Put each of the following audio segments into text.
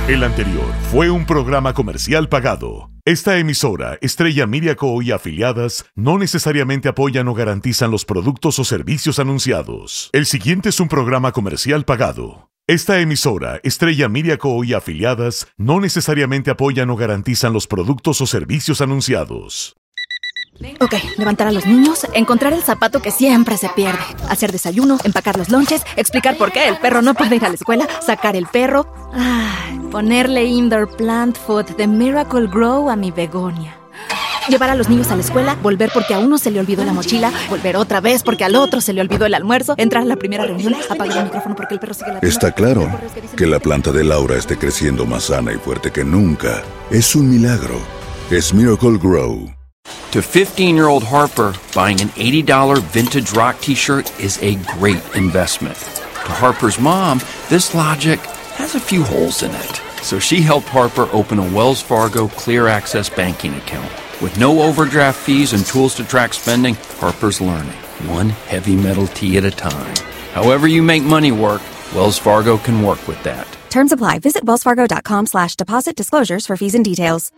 El anterior fue un programa comercial pagado. Esta emisora, Estrella Media Co. y afiliadas, no necesariamente apoyan o garantizan los productos o servicios anunciados. El siguiente es un programa comercial pagado. Esta emisora, Estrella Media Co. y afiliadas, no necesariamente apoyan o garantizan los productos o servicios anunciados. Ok, levantar a los niños, encontrar el zapato que siempre se pierde, hacer desayuno, empacar los lonches, explicar por qué el perro no puede ir a la escuela, sacar el perro, ponerle indoor plant food de Miracle Grow a mi begonia. Llevar a los niños a la escuela, volver porque a uno se le olvidó la mochila, volver otra vez porque al otro se le olvidó el almuerzo, entrar a la primera reunión, apagar el micrófono porque el perro sigue la... Está claro que la planta de Laura esté creciendo más sana y fuerte que nunca. Es un milagro. Es Miracle Grow. To 15-year-old Harper, buying an $80 vintage rock t-shirt is a great investment. To Harper's mom, this logic has a few holes in it. So she helped Harper open a Wells Fargo Clear Access banking account. With no overdraft fees and tools to track spending, Harper's learning, one heavy metal tee at a time. However you make money work, Wells Fargo can work with that. Terms apply. Visit wellsfargo.com/deposit disclosures for fees and details.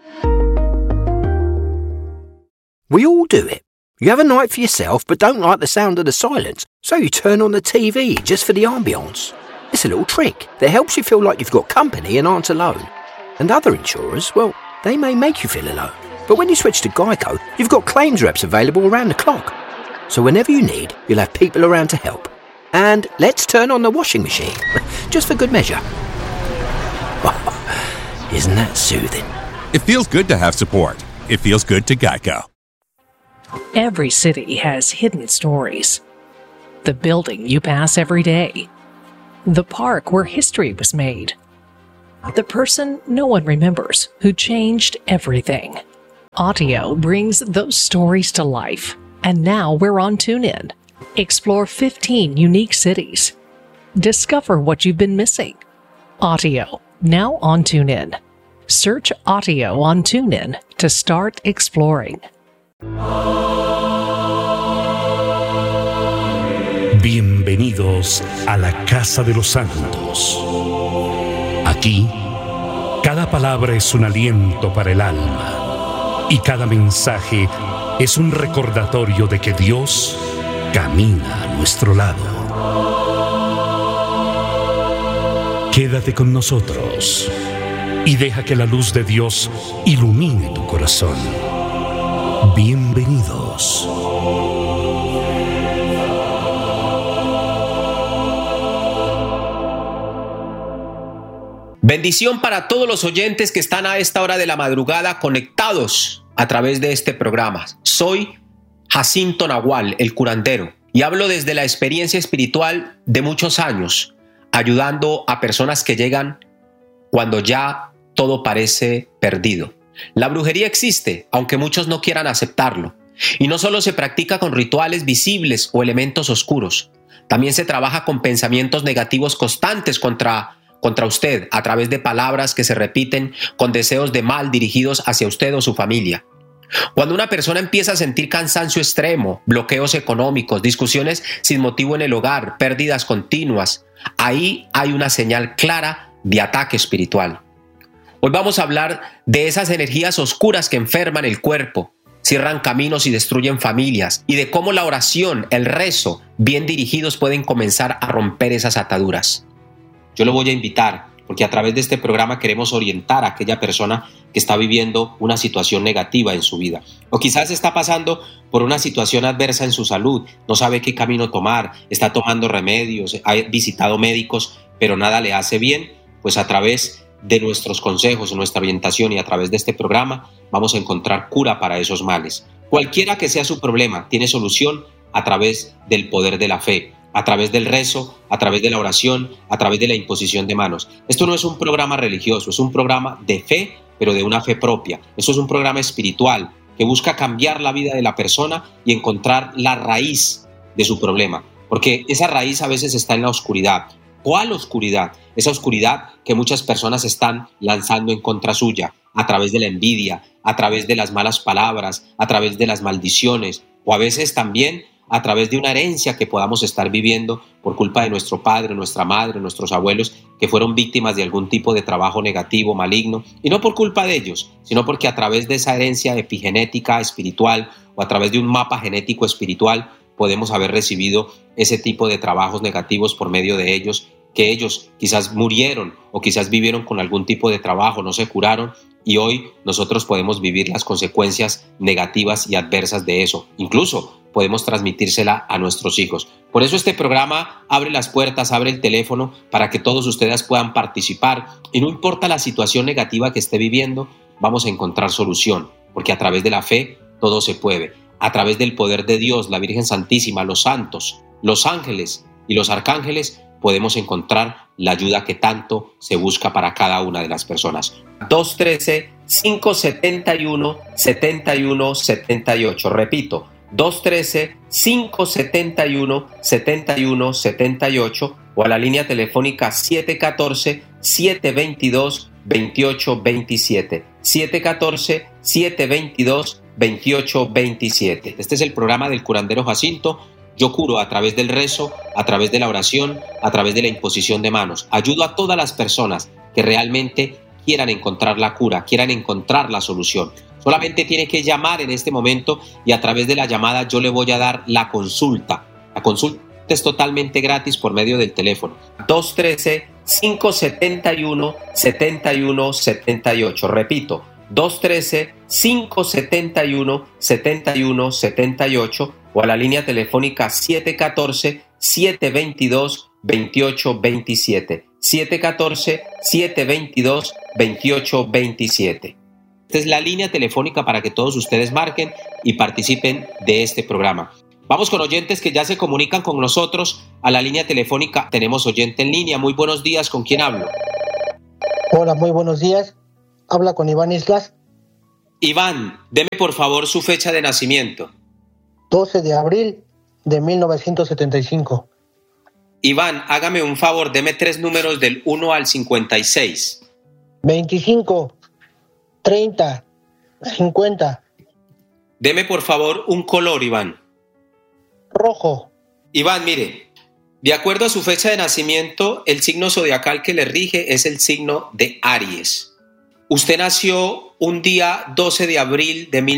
We all do it. You have a night for yourself but don't like the sound of the silence, so you turn on the TV just for the ambience. It's a little trick that helps you feel like you've got company and aren't alone. And other insurers, well, they may make you feel alone. But when you switch to Geico, you've got claims reps available around the clock. So whenever you need, you'll have people around to help. And let's turn on the washing machine, just for good measure. Isn't that soothing? It feels good to have support. It feels good to Geico. Every city has hidden stories. The building you pass every day. The park where history was made. The person no one remembers who changed everything. Audio brings those stories to life. And now we're on TuneIn. Explore 15 unique cities. Discover what you've been missing. Audio, now on TuneIn. Search Audio on TuneIn to start exploring. Bienvenidos a la Casa de los Santos. Aquí, cada palabra es un aliento para el alma y cada mensaje es un recordatorio de que Dios camina a nuestro lado. Quédate con nosotros y deja que la luz de Dios ilumine tu corazón. Bienvenidos. Bendición para todos los oyentes que están a esta hora de la madrugada conectados a través de este programa. Soy Jacinto Nahual, el curandero, y hablo desde la experiencia espiritual de muchos años, ayudando a personas que llegan cuando ya todo parece perdido. La brujería existe, aunque muchos no quieran aceptarlo. Y no solo se practica con rituales visibles o elementos oscuros. También se trabaja con pensamientos negativos constantes contra usted a través de palabras que se repiten con deseos de mal dirigidos hacia usted o su familia. Cuando una persona empieza a sentir cansancio extremo, bloqueos económicos, discusiones sin motivo en el hogar, pérdidas continuas, ahí hay una señal clara de ataque espiritual. Hoy vamos a hablar de esas energías oscuras que enferman el cuerpo, cierran caminos y destruyen familias, y de cómo la oración, el rezo, bien dirigidos pueden comenzar a romper esas ataduras. Yo lo voy a invitar, porque a través de este programa queremos orientar a aquella persona que está viviendo una situación negativa en su vida. O quizás está pasando por una situación adversa en su salud, no sabe qué camino tomar, está tomando remedios, ha visitado médicos, pero nada le hace bien. Pues a través de nuestros consejos, nuestra orientación y a través de este programa vamos a encontrar cura para esos males. Cualquiera que sea su problema, tiene solución a través del poder de la fe, a través del rezo, a través de la oración, a través de la imposición de manos. Esto no es un programa religioso, es un programa de fe, pero de una fe propia. Eso es un programa espiritual que busca cambiar la vida de la persona y encontrar la raíz de su problema, porque esa raíz a veces está en la oscuridad. ¿Cuál oscuridad? Esa oscuridad que muchas personas están lanzando en contra suya, a través de la envidia, a través de las malas palabras, a través de las maldiciones, o a veces también a través de una herencia que podamos estar viviendo por culpa de nuestro padre, nuestra madre, nuestros abuelos que fueron víctimas de algún tipo de trabajo negativo, maligno, y no por culpa de ellos, sino porque a través de esa herencia epigenética espiritual o a través de un mapa genético espiritual podemos haber recibido ese tipo de trabajos negativos por medio de ellos, que ellos quizás murieron o quizás vivieron con algún tipo de trabajo, no se curaron, y hoy nosotros podemos vivir las consecuencias negativas y adversas de eso. Incluso podemos transmitírsela a nuestros hijos. Por eso este programa abre las puertas, abre el teléfono para que todos ustedes puedan participar, y no importa la situación negativa que esté viviendo, vamos a encontrar solución, porque a través de la fe todo se puede. A través del poder de Dios, la Virgen Santísima, los santos, los ángeles y los arcángeles, podemos encontrar la ayuda que tanto se busca para cada una de las personas. 213-571-7178. Repito, 213-571-7178 o a la línea telefónica 714-722-2827. 714-722-2827. Este es el programa del curandero Jacinto. Yo curo a través del rezo, a través de la oración, a través de la imposición de manos. Ayudo a todas las personas que realmente quieran encontrar la cura, quieran encontrar la solución. Solamente tiene que llamar en este momento y a través de la llamada yo le voy a dar la consulta. La consulta es totalmente gratis por medio del teléfono. 213-571-7178. Repito, 213-571-7178 o a la línea telefónica 714-722-2827. 714-722-2827. Esta es la línea telefónica para que todos ustedes marquen y participen de este programa. Vamos con oyentes que ya se comunican con nosotros a la línea telefónica. Tenemos oyente en línea. Muy buenos días. ¿Con quién hablo? Hola, muy buenos días. Habla con Iván Islas. Iván, deme por favor su fecha de nacimiento. 12 de abril de 1975. Iván, hágame un favor, deme 3 números del 1 al 56. 25, 30, 50. Deme por favor un color, Iván. Rojo. Iván, mire, de acuerdo a su fecha de nacimiento, el signo zodiacal que le rige es el signo de Aries. Usted nació un día 12 de abril de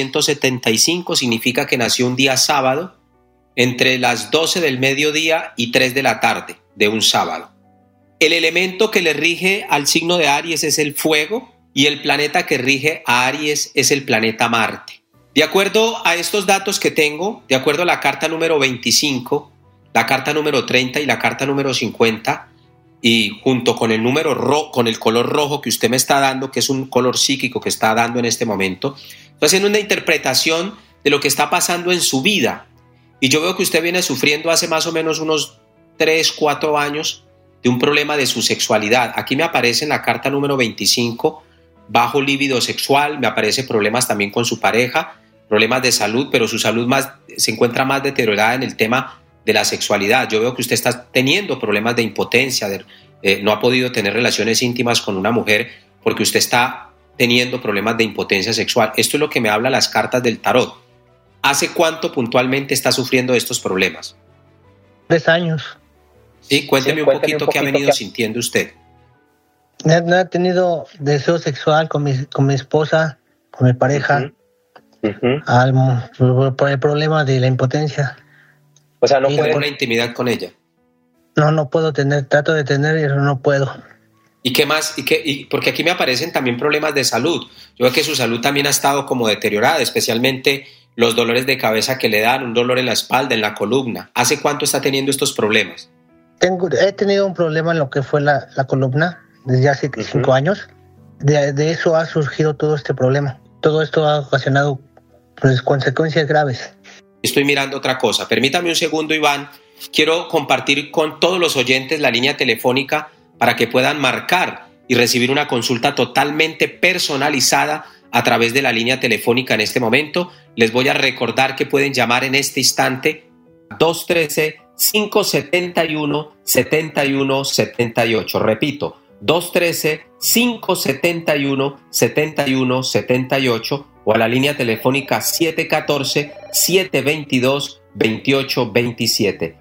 1975, significa que nació un día sábado, entre las 12 del mediodía y 3 de la tarde de un sábado. El elemento que le rige al signo de Aries es el fuego y el planeta que rige a Aries es el planeta Marte. De acuerdo a estos datos que tengo, de acuerdo a la carta número 25, la carta número 30 y la carta número 50, y junto con el número con el color rojo que usted me está dando, que es un color psíquico que está dando en este momento, estoy haciendo una interpretación de lo que está pasando en su vida. Y yo veo que usted viene sufriendo hace más o menos unos 3, 4 años de un problema de su sexualidad. Aquí me aparece en la carta número 25, bajo líbido sexual, me aparece problemas también con su pareja, problemas de salud, pero su salud se encuentra más deteriorada en el tema de la sexualidad. Yo veo que usted está teniendo problemas de impotencia, no ha podido tener relaciones íntimas con una mujer porque usted está teniendo problemas de impotencia sexual. Esto es lo que me habla las cartas del tarot. ¿Hace cuánto puntualmente está sufriendo estos problemas? 3 años. Sí, cuénteme un poquito qué ha venido sintiendo usted. No he tenido deseo sexual con mi esposa, con mi pareja, por el problema de la impotencia. O sea, no puede tener intimidad con ella. No puedo tener, trato de tener, pero no puedo. ¿Y qué más? Porque aquí me aparecen también problemas de salud. Yo veo que su salud también ha estado como deteriorada, especialmente los dolores de cabeza que le dan, un dolor en la espalda, en la columna. ¿Hace cuánto está teniendo estos problemas? He tenido un problema en lo que fue la columna desde hace 5 años. De eso ha surgido todo este problema. Todo esto ha ocasionado consecuencias graves. Estoy mirando otra cosa. Permítame un segundo, Iván. Quiero compartir con todos los oyentes la línea telefónica para que puedan marcar y recibir una consulta totalmente personalizada a través de la línea telefónica en este momento. Les voy a recordar que pueden llamar en este instante 213-571-7178. Repito, 213-571-7178 o a la línea telefónica 714-722-2827. 714-722-2827.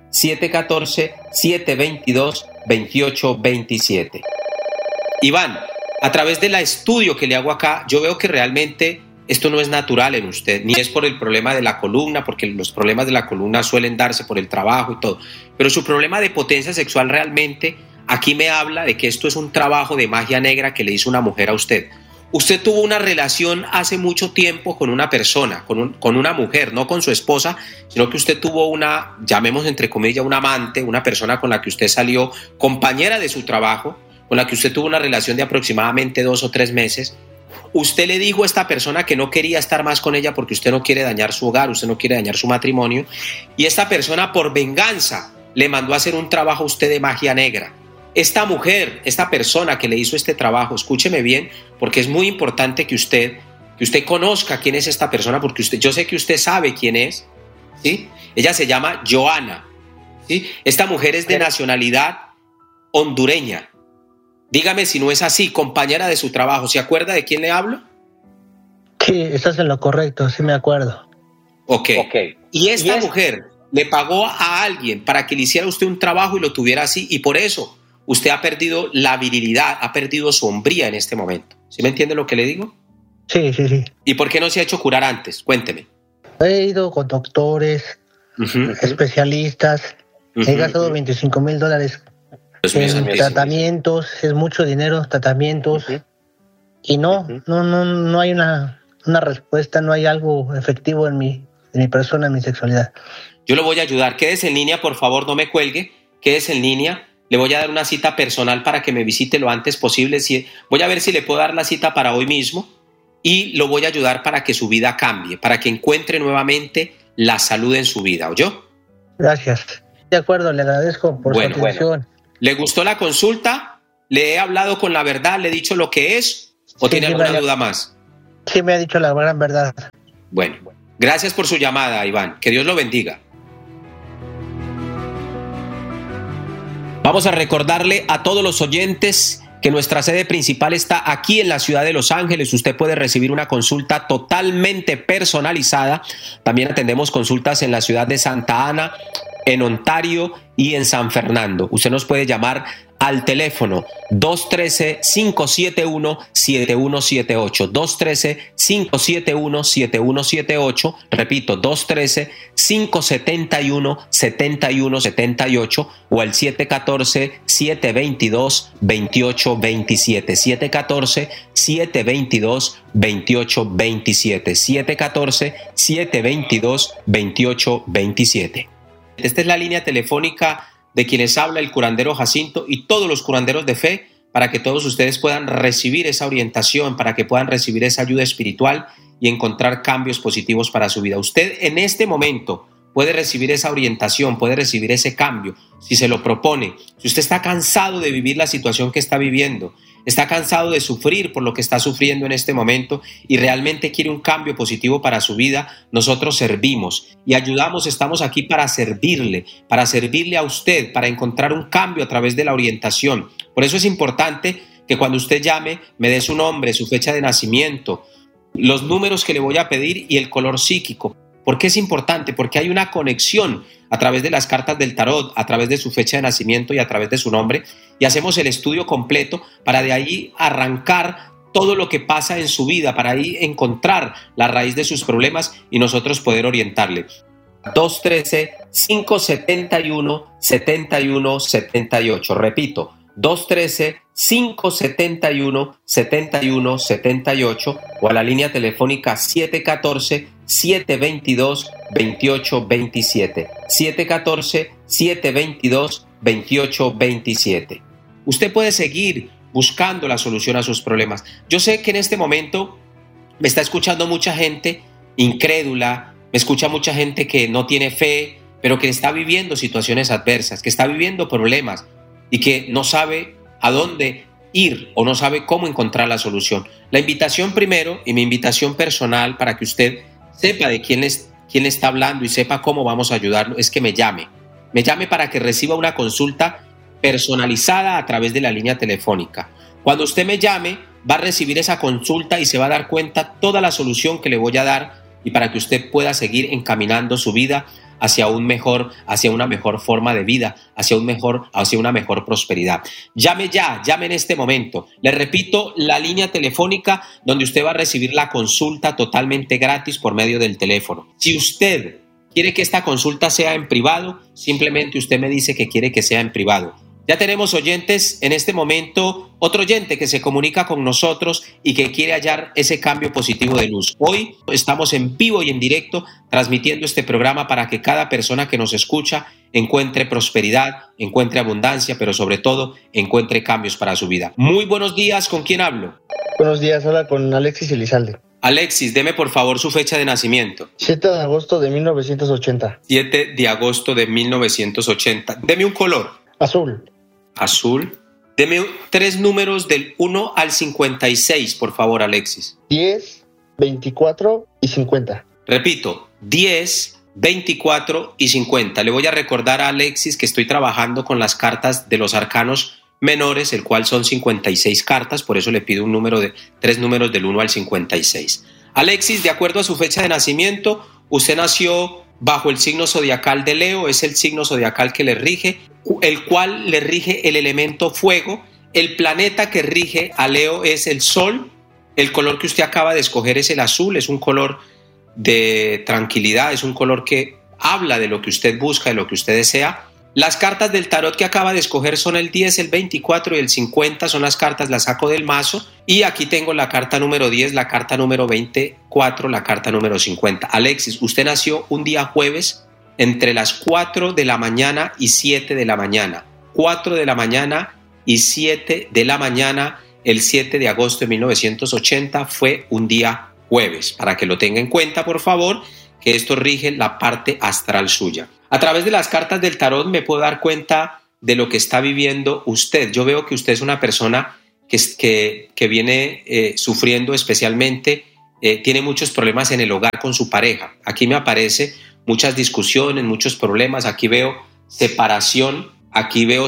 714-722-2827. Iván, a través del estudio que le hago acá, yo veo que realmente esto no es natural en usted, ni es por el problema de la columna, porque los problemas de la columna suelen darse por el trabajo y todo, pero su problema de potencia sexual realmente aquí me habla de que esto es un trabajo de magia negra que le hizo una mujer a usted. Usted tuvo una relación hace mucho tiempo con una persona, con una mujer, no con su esposa, sino que usted tuvo una, llamemos entre comillas, un amante, una persona con la que usted salió, compañera de su trabajo, con la que usted tuvo una relación de aproximadamente 2 o 3 meses. Usted le dijo a esta persona que no quería estar más con ella porque usted no quiere dañar su hogar, usted no quiere dañar su matrimonio, y esta persona por venganza le mandó a hacer un trabajo a usted de magia negra. Esta mujer, esta persona que le hizo este trabajo, escúcheme bien, porque es muy importante que usted conozca quién es esta persona, porque yo sé que usted sabe quién es, ¿sí? Ella se llama Joana, ¿sí? Esta mujer es de nacionalidad hondureña. Dígame si no es así, compañera de su trabajo. ¿Se acuerda de quién le hablo? Sí, estás en lo correcto, sí me acuerdo. Ok. Y esta mujer le pagó a alguien para que le hiciera usted un trabajo y lo tuviera así, y por eso usted ha perdido la virilidad, ha perdido su hombría en este momento. ¿Sí me entiende lo que le digo? Sí. ¿Y por qué no se ha hecho curar antes? Cuénteme. He ido con doctores, especialistas, he gastado $25,000 en tratamientos, es mucho dinero, tratamientos, y no hay una respuesta, no hay algo efectivo en mi persona, en mi sexualidad. Yo lo voy a ayudar. Quédese en línea, por favor, no me cuelgue. Quédese en línea. Le voy a dar una cita personal para que me visite lo antes posible. Voy a ver si le puedo dar la cita para hoy mismo y lo voy a ayudar para que su vida cambie, para que encuentre nuevamente la salud en su vida. ¿Oyó? Gracias. De acuerdo, le agradezco por su atención. ¿Le gustó la consulta? ¿Le he hablado con la verdad? ¿Le he dicho lo que es? ¿O tiene alguna duda más? Sí, me ha dicho la gran verdad. Bueno, gracias por su llamada, Iván. Que Dios lo bendiga. Vamos a recordarle a todos los oyentes que nuestra sede principal está aquí en la ciudad de Los Ángeles. Usted puede recibir una consulta totalmente personalizada. También atendemos consultas en la ciudad de Santa Ana, en Ontario y en San Fernando. Usted nos puede llamar al teléfono 213-571-7178, 213-571-7178, repito, 213-571-7178 o al 714-722-2827, 714-722-2827, 714-722-2827. Esta es la línea telefónica de quienes habla el curandero Jacinto y todos los curanderos de fe, para que todos ustedes puedan recibir esa orientación, para que puedan recibir esa ayuda espiritual y encontrar cambios positivos para su vida. Usted en este momento puede recibir esa orientación, puede recibir ese cambio si se lo propone. Si usted está cansado de vivir la situación que está viviendo, está cansado de sufrir por lo que está sufriendo en este momento y realmente quiere un cambio positivo para su vida, nosotros servimos y ayudamos, estamos aquí para servirle a usted, para encontrar un cambio a través de la orientación. Por eso es importante que cuando usted llame me dé su nombre, su fecha de nacimiento, los números que le voy a pedir y el color psíquico. ¿Por qué es importante? Porque hay una conexión a través de las cartas del tarot, a través de su fecha de nacimiento y a través de su nombre, y hacemos el estudio completo para de ahí arrancar todo lo que pasa en su vida, para ahí encontrar la raíz de sus problemas y nosotros poder orientarle. 213-571-7178, repito, 213-571-7178 o a la línea telefónica 714-722-2827, 714-722-2827. Usted puede seguir buscando la solución a sus problemas. Yo sé que en este momento me está escuchando mucha gente incrédula, me escucha mucha gente que no tiene fe, pero que está viviendo situaciones adversas, que está viviendo problemas y que no sabe a dónde ir o no sabe cómo encontrar la solución. La invitación primero, y mi invitación personal para que usted sepa de quién le está hablando y sepa cómo vamos a ayudarlo, es que me llame para que reciba una consulta personalizada a través de la línea telefónica. Cuando usted me llame, va a recibir esa consulta y se va a dar cuenta toda la solución que le voy a dar y para que usted pueda seguir encaminando su vida hacia una mejor forma de vida, hacia una mejor prosperidad. Llame ya, llame en este momento. Le repito, la línea telefónica donde usted va a recibir la consulta totalmente gratis por medio del teléfono. Si usted quiere que esta consulta sea en privado, simplemente usted me dice que quiere que sea en privado. Ya tenemos oyentes en este momento, otro oyente que se comunica con nosotros y que quiere hallar ese cambio positivo de luz. Hoy estamos en vivo y en directo transmitiendo este programa para que cada persona que nos escucha encuentre prosperidad, encuentre abundancia, pero sobre todo encuentre cambios para su vida. Muy buenos días, ¿con quién hablo? Buenos días, habla con Alexis Elizalde. Alexis, deme por favor su fecha de nacimiento. 7 de agosto de 1980. 7 de agosto de 1980. Deme un color. Azul. Azul. Deme 3 números del 1 al 56, por favor, Alexis. 10, 24 y 50. Repito, 10, 24 y 50. Le voy a recordar a Alexis que estoy trabajando con las cartas de los arcanos menores, el cual son 56 cartas, por eso le pido 3 números del 1 al 56. Alexis, de acuerdo a su fecha de nacimiento, usted nació bajo el signo zodiacal de Leo, es el signo zodiacal que le rige, el cual le rige el elemento fuego. El planeta que rige a Leo es el Sol. El color que usted acaba de escoger es el azul, es un color de tranquilidad, es un color que habla de lo que usted busca, de lo que usted desea. Las cartas del tarot que acaba de escoger son el 10, el 24 y el 50, son las cartas, las saco del mazo y aquí tengo la carta número 10, la carta número 24, la carta número 50. Alexis, usted nació un día jueves entre las 4 de la mañana y 7 de la mañana. 4 de la mañana y 7 de la mañana, el 7 de agosto de 1980 fue un día jueves. Para que lo tenga en cuenta, por favor, que esto rige la parte astral suya. A través de las cartas del tarot me puedo dar cuenta de lo que está viviendo usted. Yo veo que usted es una persona que viene sufriendo especialmente, tiene muchos problemas en el hogar con su pareja. Aquí me aparece muchas discusiones, muchos problemas. Aquí veo separación, aquí veo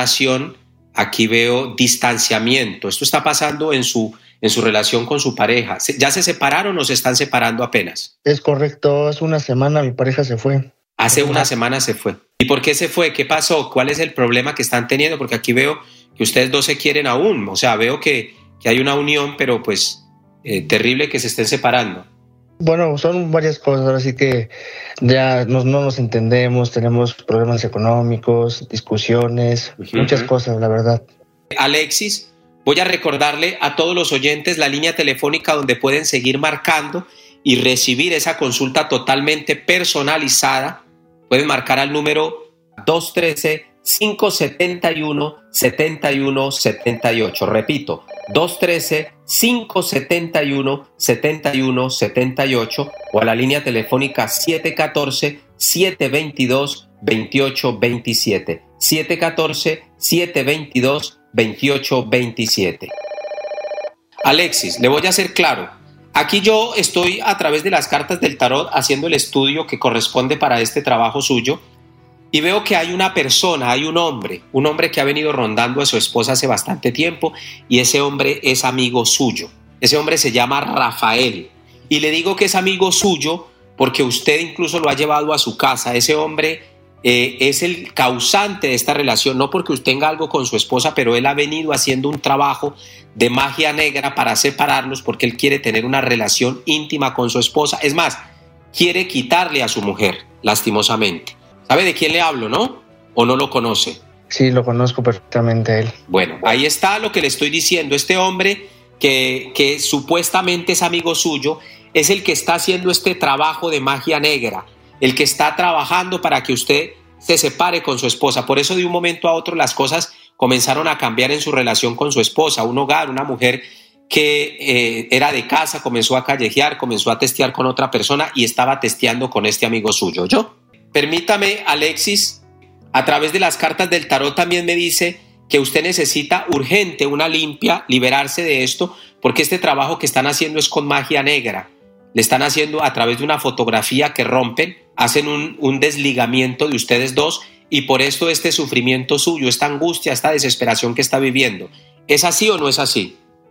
distanciamiento. Esto está pasando en su relación con su pareja. ¿Ya se separaron o se están separando apenas? Es correcto, hace una semana mi pareja se fue. Hace una semana se fue. ¿Y por qué se fue? ¿Qué pasó? ¿Cuál es el problema que están teniendo? Porque aquí veo que ustedes dos se quieren aún. O sea, veo que hay una unión, pero pues terrible que se estén separando. Bueno, son varias cosas. Ahora sí que ya no nos entendemos, tenemos problemas económicos, discusiones, muchas cosas, la verdad. Alexis, voy a recordarle a todos los oyentes la línea telefónica donde pueden seguir marcando y recibir esa consulta totalmente personalizada. Pueden marcar al número 213-571-7178. Repito, 213-571-7178 o a la línea telefónica 714-722-2827. 714-722-2827. Alexis, le voy a hacer claro. Aquí yo estoy a través de las cartas del tarot haciendo el estudio que corresponde para este trabajo suyo y veo que hay una persona, hay un hombre que ha venido rondando a su esposa hace bastante tiempo y ese hombre es amigo suyo. Ese hombre se llama Rafael y le digo que es amigo suyo porque usted incluso lo ha llevado a su casa. Ese hombre es el causante de esta relación, no porque usted tenga algo con su esposa, pero él ha venido haciendo un trabajo de magia negra para separarlos porque él quiere tener una relación íntima con su esposa. Es más, quiere quitarle a su mujer, lastimosamente. ¿Sabe de quién le hablo, no? ¿O no lo conoce? Sí, lo conozco perfectamente a él. Bueno, ahí está lo que le estoy diciendo. Este hombre que supuestamente es amigo suyo es el que está haciendo este trabajo de magia negra, el que está trabajando para que usted se separe con su esposa. Por eso de un momento a otro las cosas comenzaron a cambiar en su relación con su esposa. Un hogar, una mujer que era de casa, comenzó a callejear, comenzó a testear con otra persona y estaba testeando con este amigo suyo. Permítame, Alexis, a través de las cartas del tarot también me dice que usted necesita urgente una limpia, liberarse de esto, porque este trabajo que están haciendo es con magia negra. Le están haciendo a través de una fotografía que rompen, hacen un desligamiento de ustedes dos y por esto este sufrimiento suyo, esta angustia, esta desesperación que está viviendo. ¿Es así o no es así?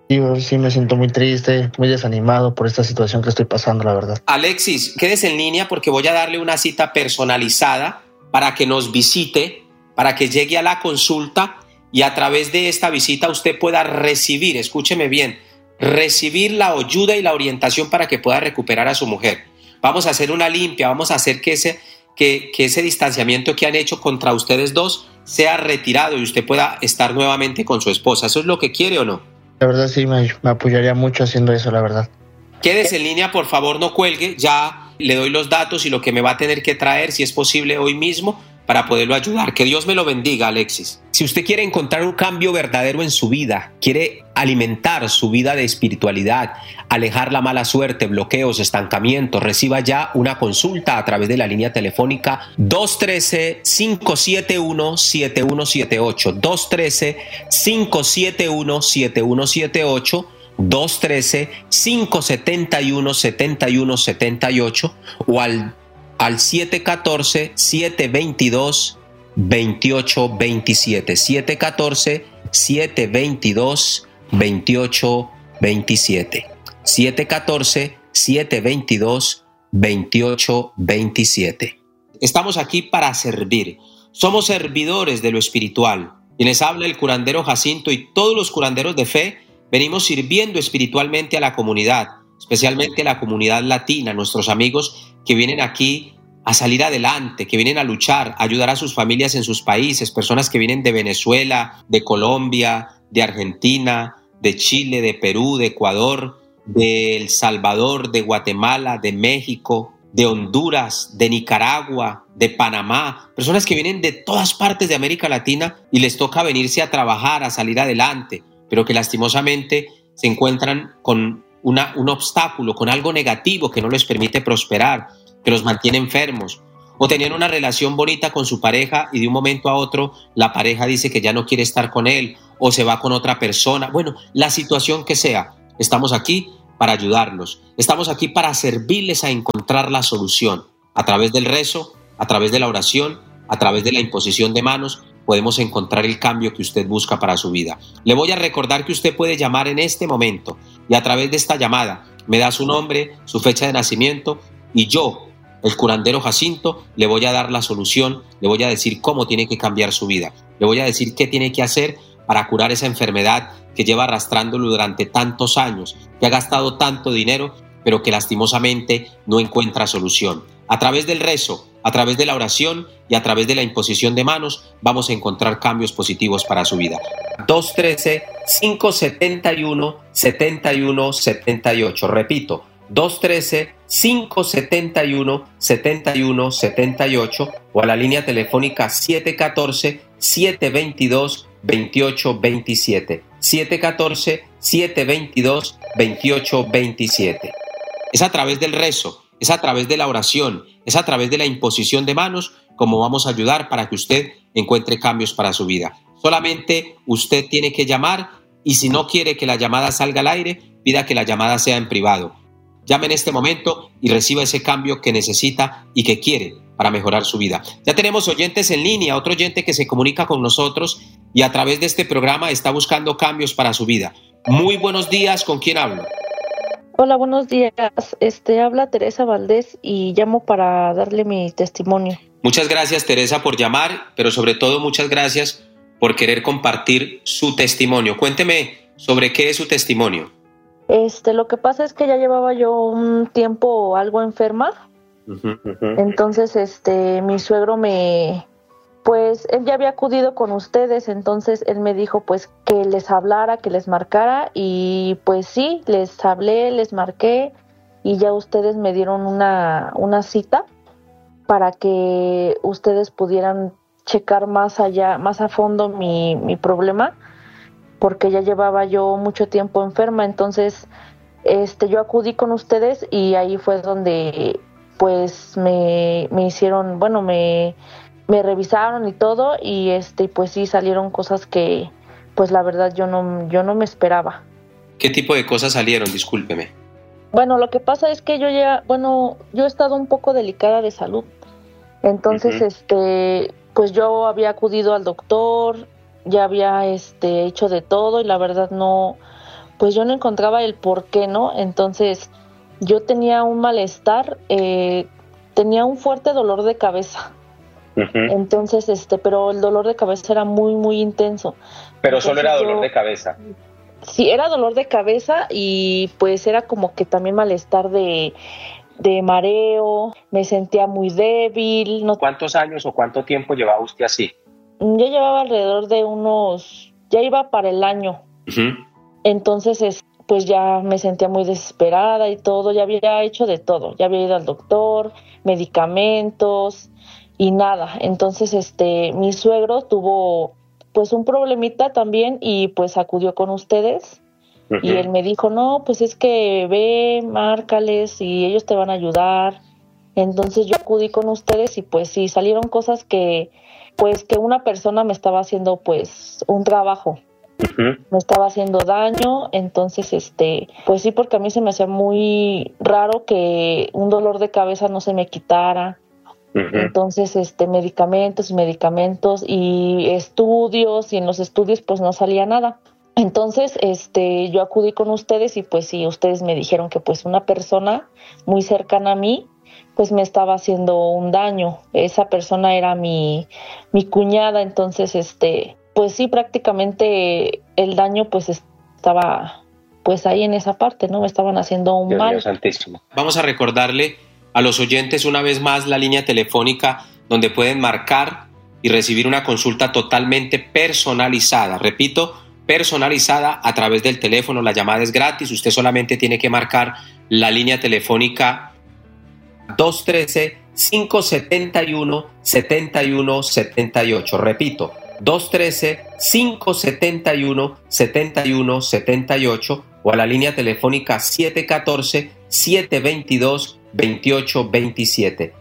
Y sí me siento muy triste, muy desanimado por esta situación que estoy pasando, la verdad. Alexis, quédese en línea porque voy a darle una cita personalizada para que nos visite, para que llegue a la consulta y a través de esta visita usted pueda recibir, escúcheme bien, recibir la ayuda y la orientación para que pueda recuperar a su mujer. Vamos a hacer una limpia, vamos a hacer que ese distanciamiento que han hecho contra ustedes dos sea retirado y usted pueda estar nuevamente con su esposa. ¿Eso es lo que quiere o no? La verdad sí, me apoyaría mucho haciendo eso, la verdad. Quédese en línea, por favor, no cuelgue. Ya le doy los datos y lo que me va a tener que traer, si es posible, hoy mismo, para poderlo ayudar. Que Dios me lo bendiga, Alexis. Si usted quiere encontrar un cambio verdadero en su vida, quiere alimentar su vida de espiritualidad, alejar la mala suerte, bloqueos, estancamientos, reciba ya una consulta a través de la línea telefónica 213-571-7178, 213-571-7178, 213-571-7178 o al 714-722-2827, 714-722-2827, 714-722-2827. Estamos aquí para servir. Somos servidores de lo espiritual. Quienes habla el curandero Jacinto y todos los curanderos de fe venimos sirviendo espiritualmente a la comunidad, especialmente a la comunidad latina, nuestros amigos que vienen aquí a salir adelante, que vienen a luchar, a ayudar a sus familias en sus países, personas que vienen de Venezuela, de Colombia, de Argentina, de Chile, de Perú, de Ecuador, de El Salvador, de Guatemala, de México, de Honduras, de Nicaragua, de Panamá, personas que vienen de todas partes de América Latina y les toca venirse a trabajar, a salir adelante, pero que lastimosamente se encuentran con un obstáculo, con algo negativo que no les permite prosperar, que los mantiene enfermos, o tenían una relación bonita con su pareja y de un momento a otro la pareja dice que ya no quiere estar con él o se va con otra persona. Bueno, la situación que sea, estamos aquí para ayudarlos, estamos aquí para servirles a encontrar la solución. A través del rezo, a través de la oración, a través de la imposición de manos, podemos encontrar el cambio que usted busca para su vida. Le voy a recordar que usted puede llamar en este momento y a través de esta llamada me da su nombre, su fecha de nacimiento y yo, el curandero Jacinto, le voy a dar la solución, le voy a decir cómo tiene que cambiar su vida, le voy a decir qué tiene que hacer para curar esa enfermedad que lleva arrastrándolo durante tantos años, que ha gastado tanto dinero, pero que lastimosamente no encuentra solución. A través del rezo, a través de la oración y a través de la imposición de manos, vamos a encontrar cambios positivos para su vida. 213-571-7178. Repito, 213-571-7178 o a la línea telefónica 714-722-2827. 714-722-2827. Es a través del rezo, es a través de la oración, es a través de la imposición de manos como vamos a ayudar para que usted encuentre cambios para su vida. Solamente usted tiene que llamar y si no quiere que la llamada salga al aire, pida que la llamada sea en privado. Llame en este momento y reciba ese cambio que necesita y que quiere para mejorar su vida. Ya tenemos oyentes en línea, otro oyente que se comunica con nosotros y a través de este programa está buscando cambios para su vida. Muy buenos días, ¿con quién hablo? Hola, buenos días. Habla Teresa Valdés y llamo para darle mi testimonio. Muchas gracias, Teresa, por llamar, pero sobre todo muchas gracias por querer compartir su testimonio. Cuénteme sobre qué es su testimonio. Lo que pasa es que ya llevaba yo un tiempo algo enferma. Entonces, mi suegro pues él ya había acudido con ustedes, entonces él me dijo pues que les hablara, que les marcara y pues sí, les hablé, les marqué y ya ustedes me dieron una cita para que ustedes pudieran checar más allá, más a fondo mi problema, porque ya llevaba yo mucho tiempo enferma. Entonces yo acudí con ustedes y ahí fue donde pues me hicieron, bueno, me revisaron y todo y pues sí salieron cosas que pues la verdad yo no me esperaba. ¿Qué tipo de cosas salieron? Discúlpeme. Bueno, lo que pasa es que yo he estado un poco delicada de salud. Entonces, pues yo había acudido al doctor, ya había hecho de todo y la verdad no pues yo no encontraba el por qué, ¿no? Entonces yo tenía un malestar, tenía un fuerte dolor de cabeza. Entonces, pero el dolor de cabeza era muy, muy intenso. Pero entonces, solo era dolor de cabeza. Sí, era dolor de cabeza y pues era como que también malestar de mareo, me sentía muy débil. ¿Cuántos años o cuánto tiempo llevaba usted así? Yo llevaba alrededor de ya iba para el año. Entonces, pues ya me sentía muy desesperada y todo, ya había hecho de todo, ya había ido al doctor, medicamentos y nada. Entonces, mi suegro tuvo pues un problemita también y pues acudió con ustedes. Y él me dijo, no, pues es que ve, márcales y ellos te van a ayudar. Entonces yo acudí con ustedes y pues sí, salieron cosas que una persona me estaba haciendo pues un trabajo. Me estaba haciendo daño, entonces pues sí, porque a mí se me hacía muy raro que un dolor de cabeza no se me quitara. Entonces medicamentos y estudios, y en los estudios pues no salía nada. Entonces yo acudí con ustedes y pues sí, ustedes me dijeron que pues una persona muy cercana a mí pues me estaba haciendo un daño. Esa persona era mi cuñada, entonces pues sí, prácticamente el daño pues estaba pues ahí en esa parte, ¿no? Me estaban haciendo un mal. Dios santísimo. Vamos a recordarle a los oyentes una vez más la línea telefónica donde pueden marcar y recibir una consulta totalmente personalizada. Repito, personalizada a través del teléfono. La llamada es gratis. Usted solamente tiene que marcar la línea telefónica 213-571-7178. Repito, 213-571-7178 o a la línea telefónica 714-722-2827.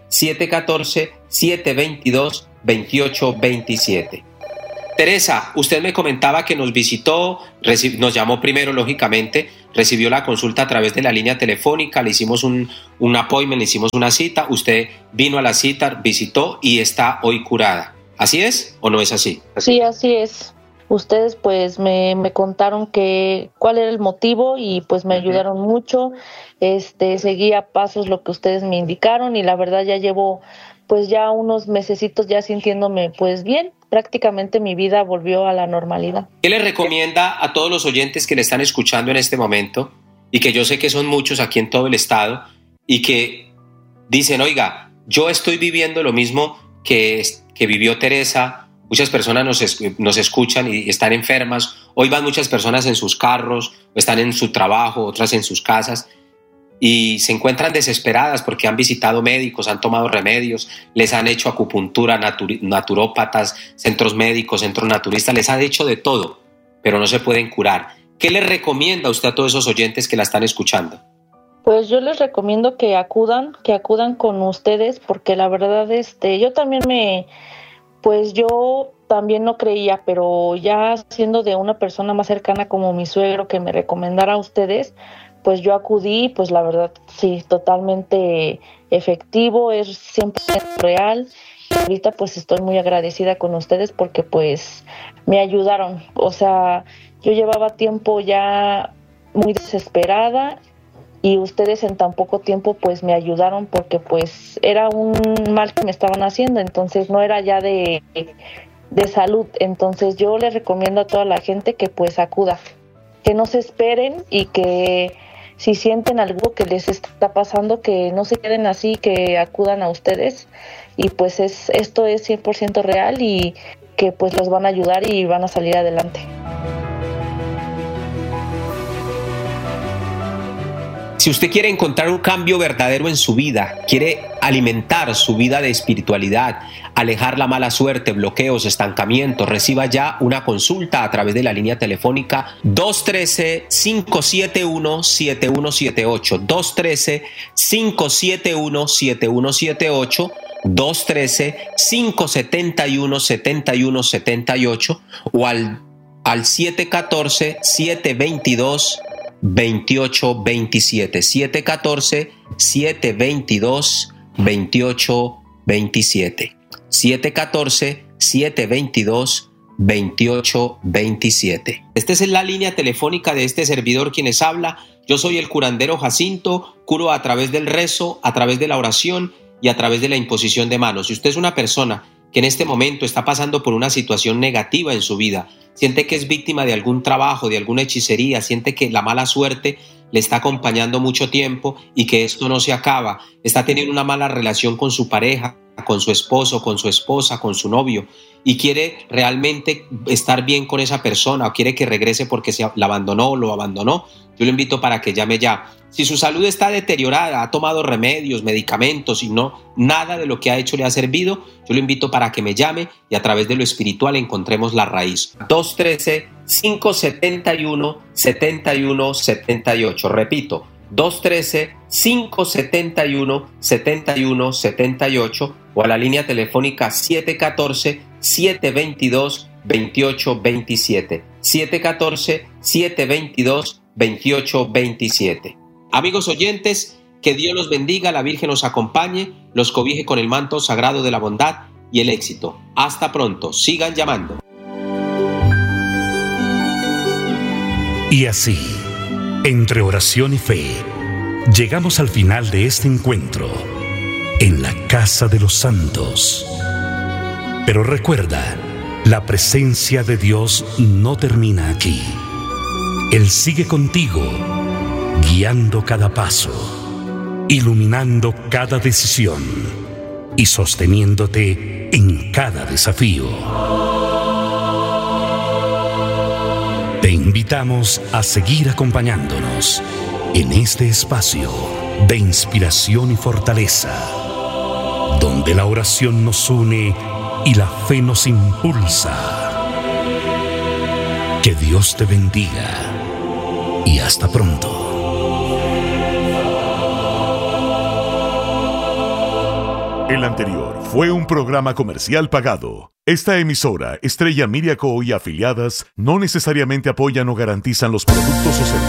714-722-2827. Teresa, usted me comentaba que nos visitó, nos llamó primero, lógicamente, recibió la consulta a través de la línea telefónica, le hicimos un appointment, le hicimos una cita, usted vino a la cita, visitó y está hoy curada. ¿Así es o no es así? Sí, así es. Ustedes pues me contaron cuál era el motivo y pues me ayudaron mucho. Seguí a pasos lo que ustedes me indicaron y la verdad ya llevo pues ya unos mesecitos ya sintiéndome pues bien. Prácticamente mi vida volvió a la normalidad. ¿Qué le recomienda a todos los oyentes que le están escuchando en este momento y que yo sé que son muchos aquí en todo el estado y que dicen, oiga, yo estoy viviendo lo mismo que vivió Teresa? Muchas personas nos escuchan y están enfermas. Hoy van muchas personas en sus carros, están en su trabajo, otras en sus casas y se encuentran desesperadas porque han visitado médicos, han tomado remedios, les han hecho acupuntura, naturópatas, centros médicos, centros naturistas, les han hecho de todo, pero no se pueden curar. ¿Qué le recomienda usted a todos esos oyentes que la están escuchando? Pues yo les recomiendo que acudan con ustedes porque la verdad yo también yo también no creía, pero ya siendo de una persona más cercana como mi suegro que me recomendara a ustedes, pues yo acudí, pues la verdad sí, totalmente efectivo, es 100% real. Ahorita pues estoy muy agradecida con ustedes porque pues me ayudaron. O sea, yo llevaba tiempo ya muy desesperada y ustedes en tan poco tiempo pues me ayudaron porque pues era un mal que me estaban haciendo, entonces no era ya de salud. Entonces yo les recomiendo a toda la gente que pues acuda, que no se esperen y que si sienten algo que les está pasando, que no se queden así, que acudan a ustedes y pues esto es 100% real y que pues los van a ayudar y van a salir adelante. Si usted quiere encontrar un cambio verdadero en su vida, quiere alimentar su vida de espiritualidad, alejar la mala suerte, bloqueos, estancamientos, reciba ya una consulta a través de la línea telefónica 213-571-7178, 213-571-7178, 213-571-7178 o al 714-722-2827, 714-722-2827, 714-722-2827. 2827. Esta es la línea telefónica de este servidor quienes habla. Yo soy el curandero Jacinto, curo a través del rezo, a través de la oración y a través de la imposición de manos. Si usted es una persona que en este momento está pasando por una situación negativa en su vida, siente que es víctima de algún trabajo, de alguna hechicería, siente que la mala suerte le está acompañando mucho tiempo y que esto no se acaba, está teniendo una mala relación con su pareja, con su esposo, con su esposa, con su novio, y quiere realmente estar bien con esa persona o quiere que regrese porque la abandonó o lo abandonó, yo lo invito para que llame ya. Si su salud está deteriorada, ha tomado remedios, medicamentos y nada de lo que ha hecho le ha servido, yo lo invito para que me llame y a través de lo espiritual encontremos la raíz. 213-571-7178. Repito, 213-571-7178 o a la línea telefónica 714-722-2827. 714-722-2827. Amigos oyentes, que Dios los bendiga, la Virgen los acompañe, los cobije con el manto sagrado de la bondad y el éxito. Hasta pronto, sigan llamando. Y así, entre oración y fe, llegamos al final de este encuentro en la Casa de los Santos. Pero recuerda, la presencia de Dios no termina aquí. Él sigue contigo, guiando cada paso, iluminando cada decisión y sosteniéndote en cada desafío. Te invitamos a seguir acompañándonos en este espacio de inspiración y fortaleza, donde la oración nos une y la fe nos impulsa. Que Dios te bendiga y hasta pronto. El anterior fue un programa comercial pagado. Esta emisora, Estrella Miriaco y afiliadas, no necesariamente apoyan o garantizan los productos o servicios